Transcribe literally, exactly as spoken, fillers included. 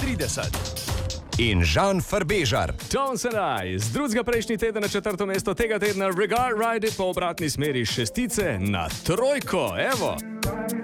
trideset. In Žan Farbežar. Jones and I, z drugega prejšnji teden na četrto mesto, tega tedna Regard Ride It po obratni smeri šestice na trojko, evo.